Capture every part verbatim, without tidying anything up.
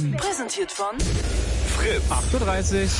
Präsentiert von Fritz. acht Uhr dreißig.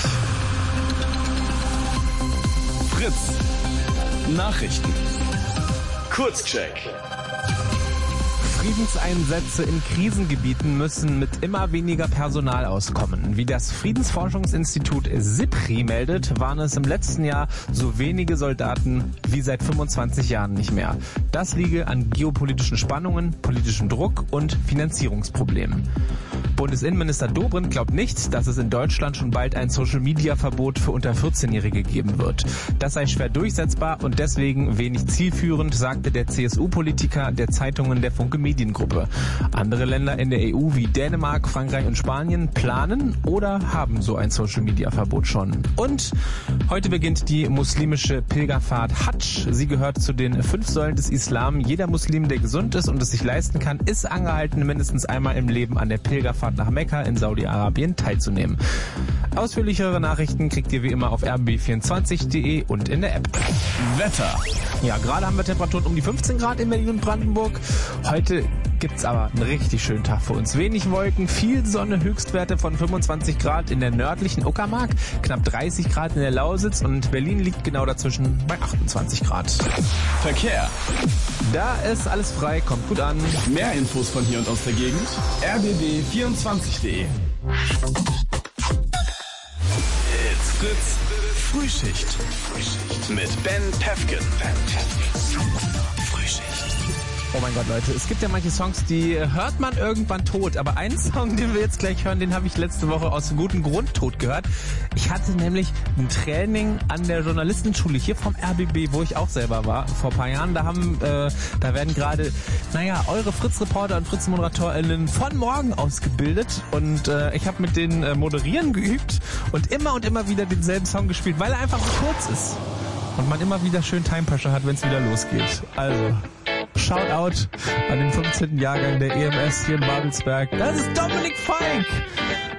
Fritz. Nachrichten. Kurzcheck. Friedenseinsätze in Krisengebieten müssen mit immer weniger Personal auskommen. Wie das Friedensforschungsinstitut SIPRI meldet, waren es im letzten Jahr so wenige Soldaten wie seit fünfundzwanzig Jahren nicht mehr. Das liege an geopolitischen Spannungen, politischem Druck und Finanzierungsproblemen. Bundesinnenminister Dobrindt glaubt nicht, dass es in Deutschland schon bald ein Social-Media-Verbot für unter vierzehnjährige geben wird. Das sei schwer durchsetzbar und deswegen wenig zielführend, sagte der C S U-Politiker der Zeitungen der Funke Mediengruppe. Andere Länder in der E U wie Dänemark, Frankreich und Spanien planen oder haben so ein Social-Media-Verbot schon. Und heute beginnt die muslimische Pilgerfahrt Hadsch. Sie gehört zu den fünf Säulen des Islam. Jeder Muslim, der gesund ist und es sich leisten kann, ist angehalten, mindestens einmal im Leben an der Pilgerfahrt nach Mekka in Saudi-Arabien teilzunehmen. Ausführlichere Nachrichten kriegt ihr wie immer auf r b b vierundzwanzig punkt d e und in der App. Wetter. Ja, gerade haben wir Temperaturen um die fünfzehn Grad in Berlin und Brandenburg. Heute gibt's aber einen richtig schönen Tag für uns. Wenig Wolken, viel Sonne, Höchstwerte von fünfundzwanzig Grad in der nördlichen Uckermark, knapp dreißig Grad in der Lausitz und Berlin liegt genau dazwischen bei achtundzwanzig Grad. Verkehr. Da ist alles frei, kommt gut an. Mehr Infos von hier und aus der Gegend. r b b vierundzwanzig punkt d e. It's Fritz. Frühschicht. Mit Ben Pefken. Frühschicht. Oh mein Gott, Leute, es gibt ja manche Songs, die hört man irgendwann tot. Aber einen Song, den wir jetzt gleich hören, den habe ich letzte Woche aus einem guten Grund tot gehört. Ich hatte nämlich ein Training an der Journalistenschule hier vom R B B, wo ich auch selber war, vor ein paar Jahren. Da haben, äh, da werden gerade, naja, eure Fritz-Reporter und Fritz-ModeratorInnen von morgen ausgebildet. Und äh, ich habe mit denen äh, Moderieren geübt und immer und immer wieder denselben Song gespielt, weil er einfach so kurz ist. Und man immer wieder schön Time Pressure hat, wenn es wieder losgeht. Also... Shoutout an den fünfzehnten Jahrgang der E M S hier in Babelsberg. Das ist Dominik Falk.